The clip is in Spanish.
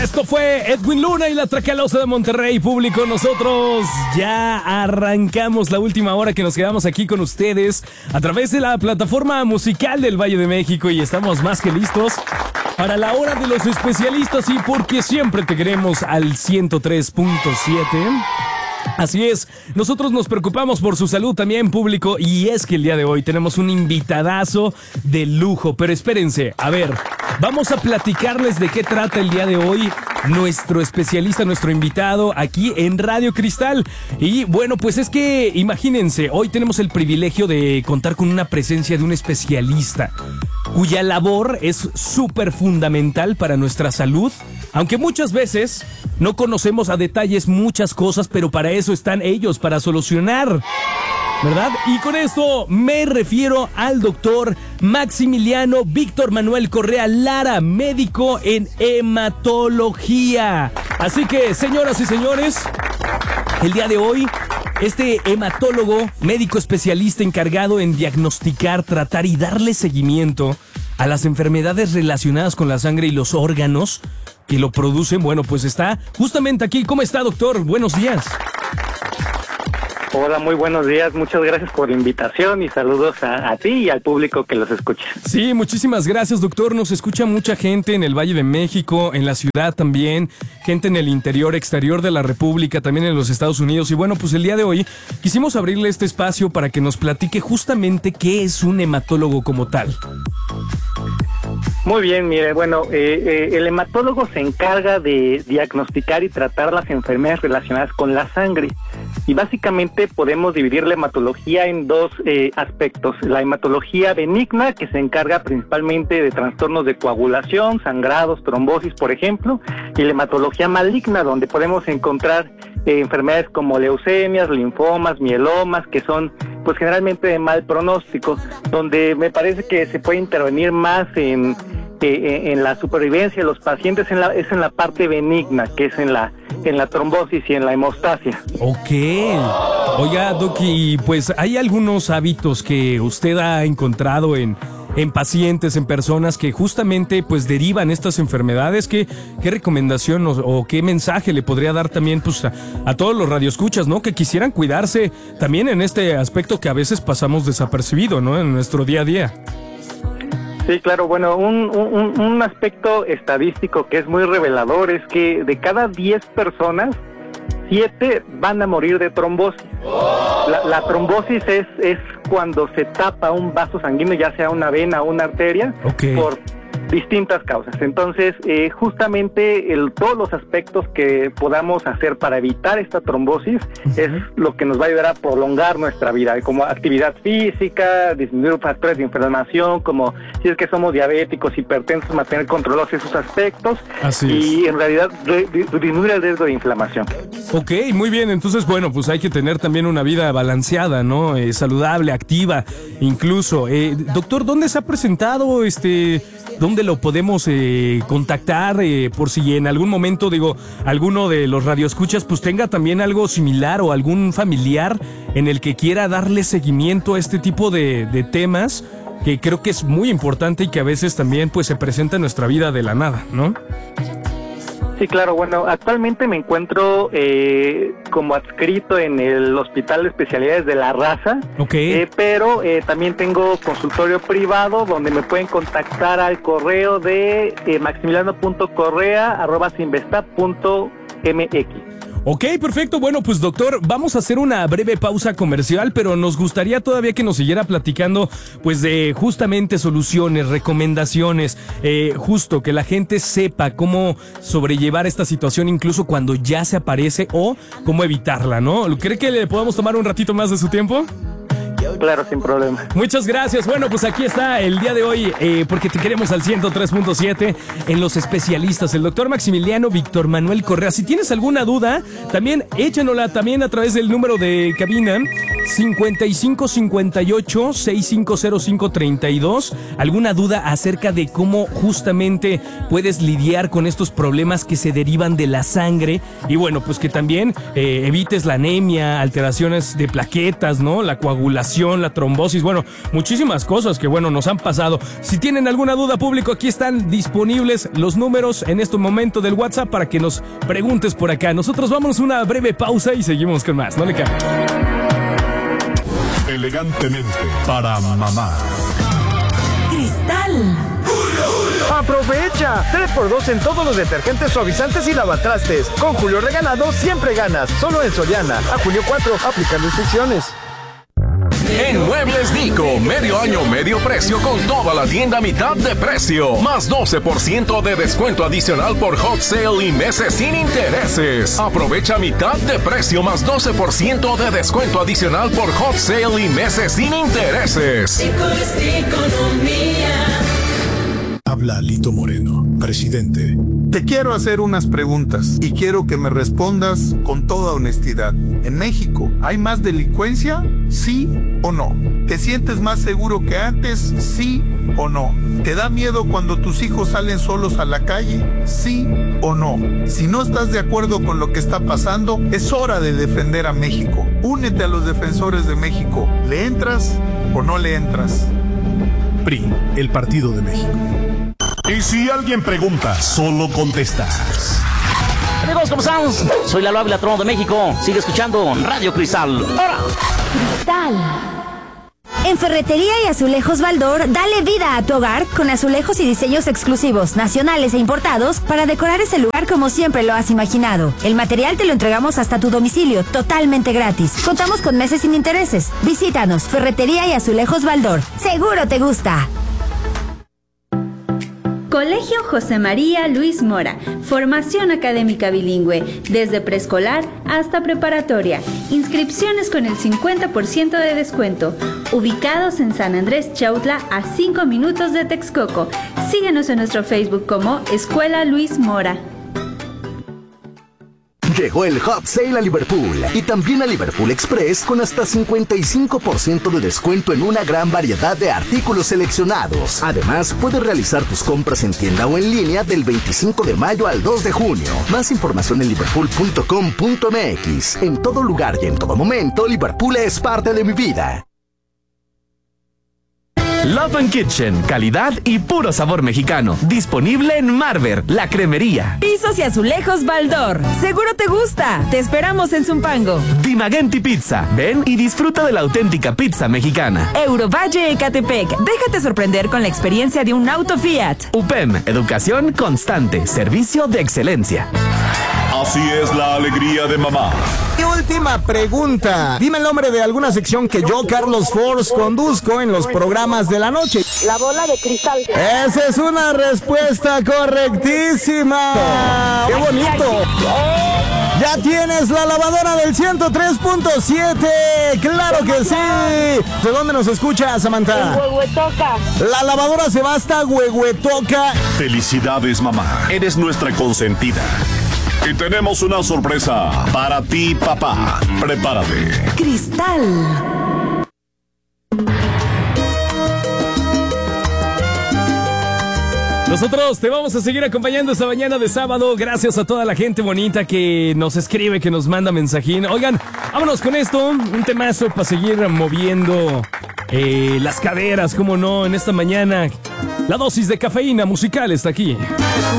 Esto fue Edwin Luna y la Tracalosa de Monterrey. Público, nosotros ya arrancamos la última hora que nos quedamos aquí con ustedes a través de la plataforma musical del Valle de México y estamos más que listos para la hora de los especialistas y porque siempre te queremos al 103.7. Así es, nosotros nos preocupamos por su salud también, público, y es que el día de hoy tenemos un invitadazo de lujo, pero espérense, a ver, vamos a platicarles de qué trata el día de hoy nuestro especialista, nuestro invitado aquí en Radio Cristal. Y bueno, pues es que imagínense, hoy tenemos el privilegio de contar con una presencia de un especialista cuya labor es súper fundamental para nuestra salud, aunque muchas veces no conocemos a detalles muchas cosas, pero para eso están ellos, para solucionar, ¿verdad? Y con esto me refiero al doctor Maximiliano Víctor Manuel Correa Lara, médico en hematología. Así que, señoras y señores, el día de hoy, este hematólogo, médico especialista encargado en diagnosticar, tratar y darle seguimiento a las enfermedades relacionadas con la sangre y los órganos que lo producen, bueno, pues está justamente aquí. ¿Cómo está, doctor? Buenos días. Hola, muy buenos días. Muchas gracias por la invitación y saludos a ti y al público que los escucha. Sí, muchísimas gracias, doctor. Nos escucha mucha gente en el Valle de México, en la ciudad también, gente en el interior, exterior de la República, también en los Estados Unidos. Y bueno, pues el día de hoy quisimos abrirle este espacio para que nos platique justamente qué es un hematólogo como tal. Muy bien, mire, bueno, el hematólogo se encarga de diagnosticar y tratar las enfermedades relacionadas con la sangre. Y básicamente podemos dividir la hematología en dos aspectos. La hematología benigna, que se encarga principalmente de trastornos de coagulación, sangrados, trombosis, por ejemplo, y la hematología maligna, donde podemos encontrar enfermedades como leucemias, linfomas, mielomas, que son pues generalmente de mal pronóstico, donde me parece que se puede intervenir más en la supervivencia de los pacientes es en la parte benigna, que es en la trombosis y en la hemostasia. Ok. Oiga, Doc, y pues hay algunos hábitos que usted ha encontrado en pacientes, en personas que justamente pues derivan estas enfermedades. ¿Qué recomendación o qué mensaje le podría dar también pues a todos los radioescuchas, ¿no? Que quisieran cuidarse también en este aspecto que a veces pasamos desapercibido, ¿no? En nuestro día a día. Sí, claro, bueno, un aspecto estadístico que es muy revelador es que de cada 10 personas, 7 van a morir de trombosis. La trombosis es cuando se tapa un vaso sanguíneo, ya sea una vena o una arteria, okay, por distintas causas. Entonces, justamente todos los aspectos que podamos hacer para evitar esta trombosis es lo que nos va a ayudar a prolongar nuestra vida, como actividad física, disminuir factores de inflamación, como si es que somos diabéticos, hipertensos, mantener controlados esos aspectos. Así y es. en realidad disminuir el riesgo de inflamación. Ok, muy bien. Entonces, bueno, pues hay que tener también una vida balanceada, ¿no? Saludable, activa, incluso. Doctor, ¿dónde se ha presentado ¿Dónde lo podemos contactar? Por si en algún momento, alguno de los radioescuchas pues tenga también algo similar o algún familiar en el que quiera darle seguimiento a este tipo de temas, que creo que es muy importante y que a veces también pues se presenta en nuestra vida de la nada, ¿no? Sí, claro. Bueno, actualmente me encuentro como adscrito en el Hospital de Especialidades de La Raza, okay, pero también tengo consultorio privado donde me pueden contactar al correo de maximiliano.correa@sinvesta.mx. Ok, perfecto. Bueno, pues doctor, vamos a hacer una breve pausa comercial, pero nos gustaría todavía que nos siguiera platicando pues de justamente soluciones, recomendaciones, justo que la gente sepa cómo sobrellevar esta situación incluso cuando ya se aparece o cómo evitarla, ¿no? ¿Cree que le podamos tomar un ratito más de su tiempo? Claro, sin problema. Muchas gracias. Bueno, pues aquí está el día de hoy, porque te queremos al 103.7 en los especialistas, el doctor Maximiliano Víctor Manuel Correa. Si tienes alguna duda, también échanosla también a través del número de cabina 5558-650532. ¿Alguna duda acerca de cómo justamente puedes lidiar con estos problemas que se derivan de la sangre? Y bueno, pues que también evites la anemia, alteraciones de plaquetas, ¿no? La coagulación, la trombosis, bueno, muchísimas cosas que, bueno, nos han pasado. Si tienen alguna duda, público, aquí están disponibles los números en este momento del WhatsApp para que nos preguntes por acá. Nosotros vamos a una breve pausa y seguimos con más. No le cambien. Elegantemente para mamá. Cristal. ¡Aprovecha! 3x2 en todos los detergentes, suavizantes y lavatrastes. Con Julio Regalado siempre ganas. Solo en Soriana. A julio 4, aplican restricciones. En Muebles Dico, medio año, medio precio con toda la tienda a mitad de precio. Más 12% de descuento adicional por Hot Sale y meses sin intereses. Aprovecha mitad de precio más 12% de descuento adicional por Hot Sale y meses sin intereses. Dico es economía. Habla Lito Moreno, presidente. Te quiero hacer unas preguntas y quiero que me respondas con toda honestidad. ¿En México hay más delincuencia? ¿Sí o no? ¿Te sientes más seguro que antes? ¿Sí o no? ¿Te da miedo cuando tus hijos salen solos a la calle? ¿Sí o no? Si no estás de acuerdo con lo que está pasando, es hora de defender a México. Únete a los defensores de México. ¿Le entras o no le entras? PRI, el Partido de México. Y si alguien pregunta, solo contestas. Amigos, ¿cómo están? Soy Lalo Ávila, Trono de México. Sigue escuchando Radio Cristal. ¡Ahora! Cristal. En Ferretería y Azulejos Baldor, dale vida a tu hogar con azulejos y diseños exclusivos, nacionales e importados, para decorar ese lugar como siempre lo has imaginado. El material te lo entregamos hasta tu domicilio, totalmente gratis. Contamos con meses sin intereses. Visítanos, Ferretería y Azulejos Baldor. ¡Seguro te gusta! Colegio José María Luis Mora, formación académica bilingüe, desde preescolar hasta preparatoria, inscripciones con el 50% de descuento, ubicados en San Andrés Chautla a 5 minutos de Texcoco. Síguenos en nuestro Facebook como Escuela Luis Mora. Llegó el Hot Sale a Liverpool y también a Liverpool Express con hasta 55% de descuento en una gran variedad de artículos seleccionados. Además, puedes realizar tus compras en tienda o en línea del 25 de mayo al 2 de junio. Más información en liverpool.com.mx. En todo lugar y en todo momento, Liverpool es parte de mi vida. Love and Kitchen, calidad y puro sabor mexicano. Disponible en Marver, la cremería. Pisos y azulejos Baldor. Seguro te gusta. Te esperamos en Zumpango. Dimagenti Pizza. Ven y disfruta de la auténtica pizza mexicana. Eurovalle Ecatepec. Déjate sorprender con la experiencia de un auto Fiat. UPEM, educación constante, servicio de excelencia. Así es la alegría de mamá. Y última pregunta. Dime el nombre de alguna sección que yo, Carlos Force, conduzco en los programas de la noche. La bola de cristal. Esa es una respuesta correctísima. ¡Qué bonito! Ya tienes la lavadora del 103.7. ¡Claro que sí! ¿De dónde nos escucha, Samantha? En Huehuetoca. La lavadora se va hasta Huehuetoca. Felicidades, mamá. Eres nuestra consentida. Y tenemos una sorpresa para ti, papá. Prepárate. Cristal. Nosotros te vamos a seguir acompañando esta mañana de sábado. Gracias a toda la gente bonita que nos escribe, que nos manda mensajín. Oigan, vámonos con esto. Un temazo para seguir moviendo las caderas, cómo no, en esta mañana. La dosis de cafeína musical está aquí.